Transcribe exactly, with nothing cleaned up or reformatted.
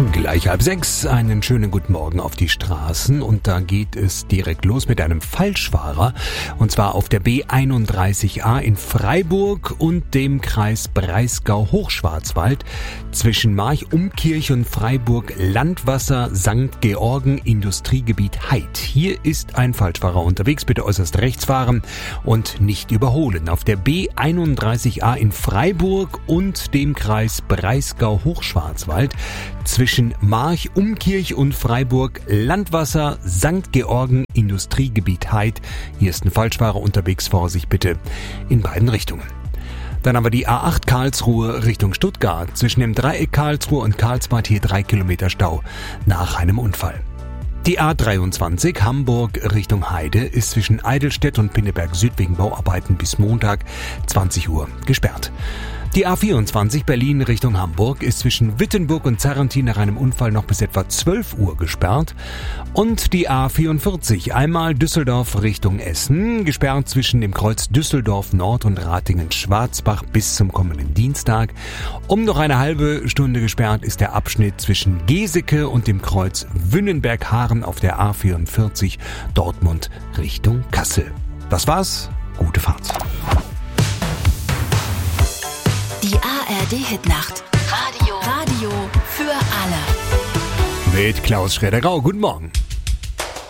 Gleich halb sechs, einen schönen guten Morgen auf die Straßen und da geht es direkt los mit einem Falschfahrer und zwar auf der B einunddreißig A in Freiburg und dem Kreis Breisgau-Hochschwarzwald zwischen March-Umkirch und Freiburg Landwasser Sankt Georgen Industriegebiet Heid. Hier ist ein Falschfahrer unterwegs, bitte äußerst rechts fahren und nicht überholen. Auf der B einunddreißig A in Freiburg und dem Kreis Breisgau-Hochschwarzwald zwischen March-Umkirch und Freiburg Landwasser Sankt Georgen Industriegebiet Heid. Hier ist ein Falschfahrer unterwegs, Vorsicht bitte in beiden Richtungen. Dann haben wir die A acht Karlsruhe Richtung Stuttgart. Zwischen dem Dreieck Karlsruhe und Karlsbad hier drei Kilometer Stau nach einem Unfall. Die A dreiundzwanzig Hamburg Richtung Heide ist zwischen Eidelstedt und Pinneberg Süd wegen Bauarbeiten bis Montag zwanzig Uhr gesperrt. Die A vierundzwanzig Berlin Richtung Hamburg ist zwischen Wittenburg und Zarrentin nach einem Unfall noch bis etwa zwölf Uhr gesperrt. Und die A vierundvierzig einmal Düsseldorf Richtung Essen, gesperrt zwischen dem Kreuz Düsseldorf Nord und Ratingen-Schwarzbach bis zum kommenden Dienstag. Um noch eine halbe Stunde gesperrt ist der Abschnitt zwischen Geseke und dem Kreuz Wünnenberg-Haaren auf der A vierundvierzig Dortmund Richtung Kassel. Das war's, gute Fahrt. Die A R D-Hitnacht. Radio. Radio für alle. Mit Klaus Schroeder-Rau. Guten Morgen.